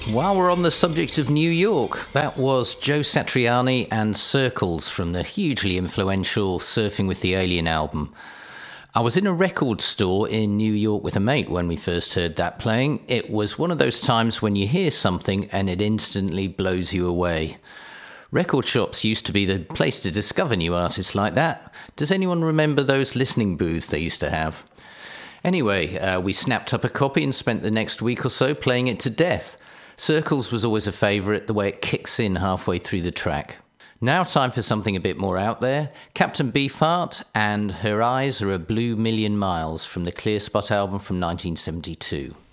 While we're on the subject of New York, that was Joe Satriani and Circles from the hugely influential Surfing with the Alien album. I was in a record store in New York with a mate when we first heard that playing. It was one of those times when you hear something and it instantly blows you away. Record shops used to be the place to discover new artists like that. Does anyone remember those listening booths they used to have? Anyway, we snapped up a copy and spent the next week or so playing it to death. Circles was always a favourite, the way it kicks in halfway through the track. Now time for something a bit more out there. Captain Beefheart and Her Eyes Are a Blue Million Miles from the Clear Spot album from 1972.